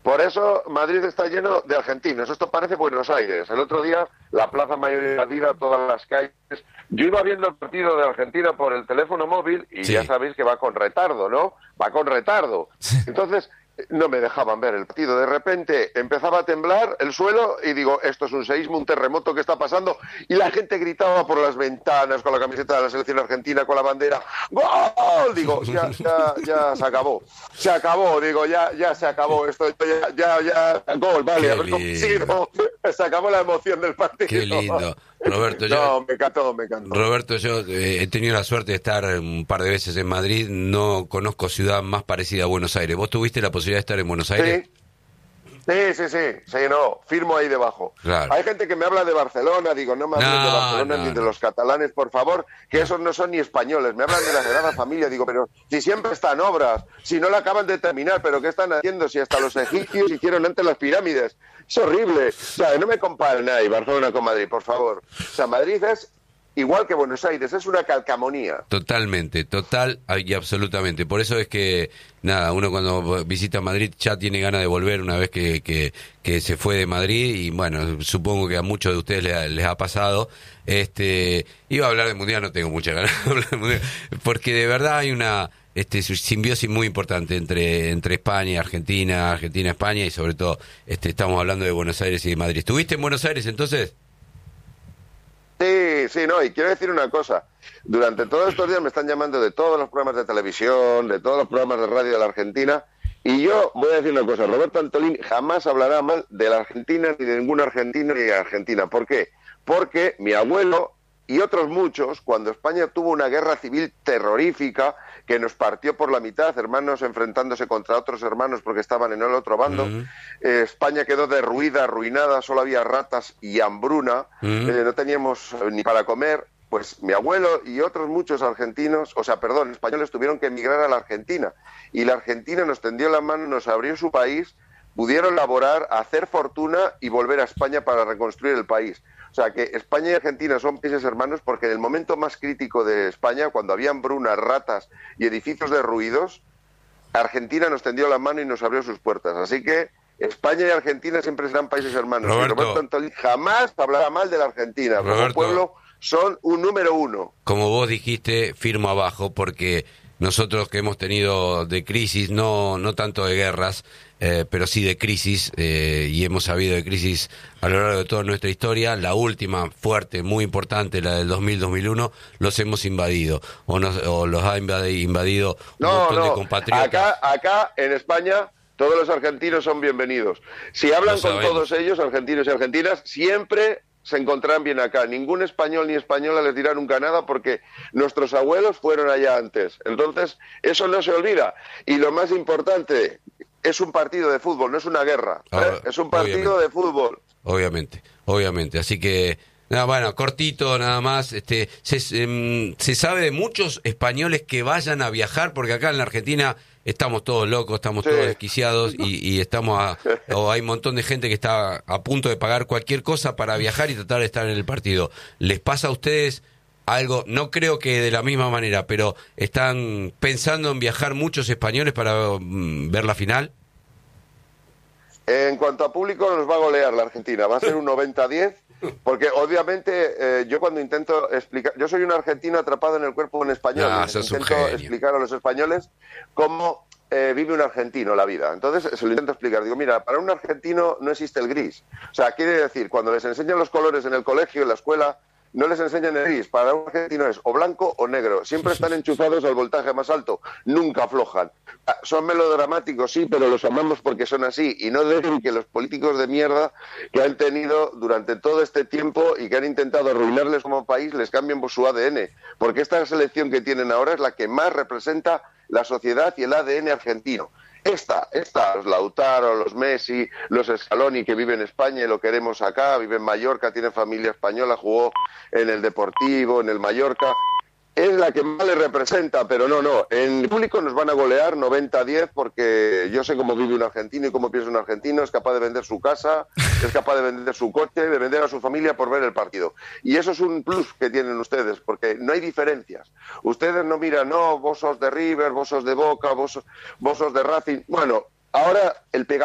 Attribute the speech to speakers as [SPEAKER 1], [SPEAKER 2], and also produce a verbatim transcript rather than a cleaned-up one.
[SPEAKER 1] Por eso Madrid está lleno de argentinos. Esto parece Buenos Aires. El otro día, la Plaza Mayor invadida, todas las calles. Yo iba viendo el partido de Argentina por el teléfono móvil y sí. Ya sabéis que va con retardo, ¿no? Va con retardo. Entonces, no me dejaban ver el partido. De repente empezaba a temblar el suelo y digo, esto es un seísmo, un terremoto, ¿qué está pasando? Y la gente gritaba por las ventanas con la camiseta de la selección argentina, con la bandera. ¡Gol! Digo, ya, ya, ya se acabó. Se acabó, digo, ya, ya se acabó. Esto ya, ya, ya, gol, vale, haber conseguido. Se acabó la emoción del partido.
[SPEAKER 2] Qué lindo. Roberto, yo,
[SPEAKER 1] no, me encantó, me encantó.
[SPEAKER 2] Roberto, yo eh, he tenido la suerte de estar un par de veces en Madrid. No conozco ciudad más parecida a Buenos Aires. ¿Vos tuviste la posibilidad de estar en Buenos Aires?
[SPEAKER 1] Sí, sí, sí, sí, sí, no, firmo ahí debajo.
[SPEAKER 2] Claro.
[SPEAKER 1] Hay gente que me habla de Barcelona, digo, no me hablen
[SPEAKER 2] no,
[SPEAKER 1] de Barcelona
[SPEAKER 2] no,
[SPEAKER 1] ni de
[SPEAKER 2] no.
[SPEAKER 1] los catalanes, por favor, que esos no son ni españoles, me hablan de la Sagrada Familia, digo, pero si siempre están obras, si no la acaban de terminar, pero ¿qué están haciendo? Si hasta los egipcios hicieron antes las pirámides, es horrible, o sea, no me comparen ahí Barcelona con Madrid, por favor, o sea, Madrid es igual que Buenos Aires, es una calcamonía.
[SPEAKER 2] Totalmente, total y absolutamente. Por eso es que, nada, uno cuando visita Madrid ya tiene ganas de volver una vez que, que, que se fue de Madrid y, bueno, supongo que a muchos de ustedes les, les ha pasado. Este, iba a hablar de Mundial, no tengo mucha ganas de hablar de Mundial, porque de verdad hay una este simbiosis muy importante entre entre España y Argentina, Argentina, España y sobre todo este estamos hablando de Buenos Aires y de Madrid. ¿Estuviste en Buenos Aires entonces?
[SPEAKER 1] Sí, sí, no, y quiero decir una cosa. Durante todos estos días me están llamando de todos los programas de televisión, de todos los programas de radio de la Argentina, y yo voy a decir una cosa, Roberto Antolín jamás hablará mal de la Argentina, ni de ningún argentino, ni de Argentina. ¿Por qué? Porque mi abuelo y otros muchos, cuando España tuvo una guerra civil terrorífica, que nos partió por la mitad, hermanos enfrentándose contra otros hermanos porque estaban en el otro bando, uh-huh. eh, España quedó derruida, arruinada, solo había ratas y hambruna, uh-huh. eh, no teníamos eh, ni para comer, pues mi abuelo y otros muchos argentinos, o sea, perdón, españoles tuvieron que emigrar a la Argentina, y la Argentina nos tendió la mano, nos abrió su país, pudieron laborar, hacer fortuna y volver a España para reconstruir el país. O sea, que España y Argentina son países hermanos porque en el momento más crítico de España, cuando había hambrunas, ratas y edificios derruidos, Argentina nos tendió la mano y nos abrió sus puertas. Así que España y Argentina siempre serán países hermanos.
[SPEAKER 2] Roberto,
[SPEAKER 1] y Roberto Antolín jamás hablará mal de la Argentina.
[SPEAKER 2] Roberto,
[SPEAKER 1] como pueblo son un número uno.
[SPEAKER 2] Como vos dijiste, firmo abajo, porque nosotros que hemos tenido de crisis, no no tanto de guerras, eh, pero sí de crisis, eh, y hemos sabido de crisis a lo largo de toda nuestra historia, la última fuerte, muy importante, la del dos mil dos mil uno, los hemos invadido, o, nos, o los ha invadido un
[SPEAKER 1] no,
[SPEAKER 2] montón
[SPEAKER 1] no.
[SPEAKER 2] de compatriotas.
[SPEAKER 1] Acá, acá en España todos los argentinos son bienvenidos. Si hablan con todos ellos, argentinos y argentinas, siempre se encontrarán bien acá. Ningún español ni española les dirá nunca nada porque nuestros abuelos fueron allá antes. Entonces, eso no se olvida. Y lo más importante, es un partido de fútbol, no es una guerra. ¿eh?
[SPEAKER 2] Ahora,
[SPEAKER 1] es un partido
[SPEAKER 2] obviamente,
[SPEAKER 1] de fútbol.
[SPEAKER 2] Obviamente, obviamente. Así que, nada, bueno, cortito nada más. Este, se, eh, se sabe de muchos españoles que vayan a viajar, porque acá en la Argentina estamos todos locos, estamos sí. todos desquiciados y, y estamos a, o hay un montón de gente que está a punto de pagar cualquier cosa para viajar y tratar de estar en el partido. ¿Les pasa a ustedes algo? No creo que de la misma manera, pero ¿están pensando en viajar muchos españoles para um, ver la final?
[SPEAKER 1] En cuanto a público, nos va a golear la Argentina. Va a ser un noventa a diez, porque obviamente eh, yo cuando intento explicar... Yo soy un argentino atrapado en el cuerpo de un español.
[SPEAKER 2] Ah,
[SPEAKER 1] intento explicar a los españoles cómo eh, vive un argentino la vida. Entonces se lo intento explicar. Digo, mira, para un argentino no existe el gris. O sea, quiere decir, cuando les enseñan los colores en el colegio, en la escuela, no les enseñan el gris. Para un argentino es o blanco o negro. Siempre están enchufados al voltaje más alto. Nunca aflojan. Son melodramáticos, sí, pero los amamos porque son así. Y no dejen que los políticos de mierda que han tenido durante todo este tiempo y que han intentado arruinarles como país, les cambien por su A D N. Porque esta selección que tienen ahora es la que más representa la sociedad y el A D N argentino. Esta, esta, los Lautaro, los Messi, los Scaloni, que viven en España y lo queremos acá, vive en Mallorca, tiene familia española, jugó en el Deportivo, en el Mallorca, es la que más le representa, pero no, no, en el público nos van a golear noventa a diez porque yo sé cómo vive un argentino y cómo piensa un argentino, es capaz de vender su casa, es capaz de vender su coche, de vender a su familia por ver el partido. Y eso es un plus que tienen ustedes, porque no hay diferencias. Ustedes no miran, no, vos sos de River, vos sos de Boca, vos sos, vos sos de Racing. Bueno, ahora el pega